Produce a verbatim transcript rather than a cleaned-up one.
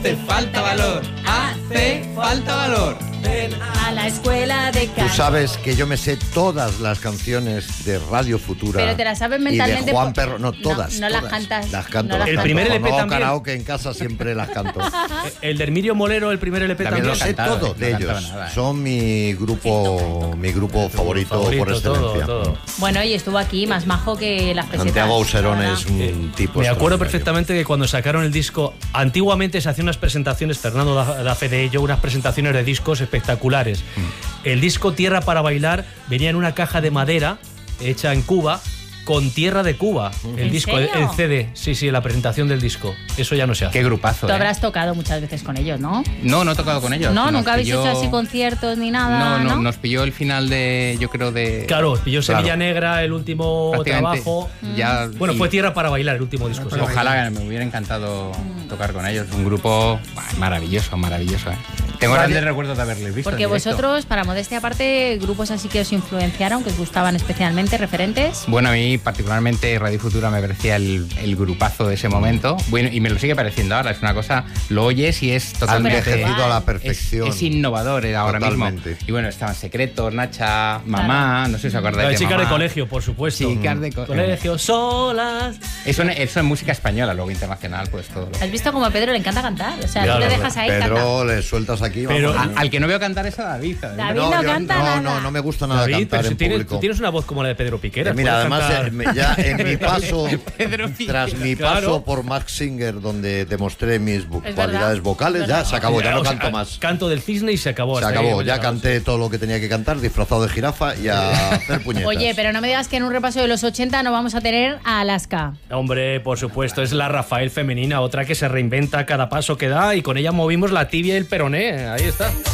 hace falta valor, hace falta valor. Ven a la escuela de canto. Tú sabes que yo me sé todas las canciones de Radio Futura. Pero te las sabes y mentalmente. de Juan por- Perro, no todas. No, no las todas. cantas. Las canto. no las las El primer canto. L P Cuando hago también. karaoke en casa siempre las canto. El de Herminio Molero, el primer L P También también. Lo sé cantaba, todo no de cantaba ellos. nada, ¿eh? Son mi grupo, mi grupo favorito, Favorito, por excelencia. todo, todo. Bueno, y estuvo aquí más majo que las pesetas. Santiago Auserón la es verdad. un tipo. Me acuerdo extraordinario. perfectamente que cuando sacaron el disco, antiguamente se hacían unas presentaciones, Fernando da, da fe de ello, unas presentaciones de discos espectaculares. Mm. El disco Tierra para bailar venía en una caja de madera hecha en Cuba con tierra de Cuba. El ¿En disco, el, serio? el C D, sí, sí, la presentación del disco. Eso ya no se hace. Qué grupazo, Tú ¿eh? habrás tocado muchas veces con ellos, ¿no? No, no he tocado con ellos. No, Nos nunca habéis pilló- hecho así conciertos ni nada. No, no, No, nos pilló el final de, yo creo, de... Claro, pilló Sevilla Claro. Negra, el último prácticamente trabajo. Ya, Bueno, y fue Tierra para bailar, el último disco. sí. Ojalá, me hubiera encantado tocar con ellos. Un grupo bah, maravilloso, maravilloso, ¿eh? Tengo Vale. grandes recuerdos de haberles visto. Porque en directo. vosotros, para modestia aparte, grupos así que os influenciaron, que os gustaban especialmente, referentes. Bueno, a mí particularmente Radio Futura me parecía el, el grupazo de ese momento. Bueno, y me lo sigue pareciendo ahora. Es una cosa, lo oyes y es totalmente... envejecido a la Es, perfección. es innovador eh, ahora Totalmente. mismo. Y bueno, estaban Secretos, Nacha, Mamá, no sé si os acordáis La de de chicas de Mamá. colegio, por supuesto. Chicas de co- colegio, solas. Eso, eso en música española, luego internacional, pues todo. lo- ¿Has visto cómo a Pedro le encanta cantar? O sea, Claro, tú le claro. dejas ahí canta. Pedro, le sueltas aquí. Pero- vamos. A- al que no veo cantar es a David. ¿sabes? David no yo- canta no, nada. no, no me gusta nada David, cantar pero si en tienes, público. tú tienes una voz como la de Pedro Piqueras. Eh, Mira, puedes además, cantar- eh, me- ya en mi paso, Pedro tras mi Claro. paso por Max Singer, donde demostré mis vo- Es cualidades verdad, vocales, es ya verdad. se acabó, ya no O sea, canto más. Canto del cisne y se acabó. Se hasta ahí acabó, hemos ya llegado, canté todo lo que tenía que cantar, disfrazado de jirafa y a hacer puñetas. Oye, pero no me digas que en un repaso de los ochenta no vamos a tener a Alaska. sí. Hombre, por supuesto, es la Rafael femenina, otra que se reinventa a cada paso que da y con ella movimos la tibia y el peroné. Ahí está.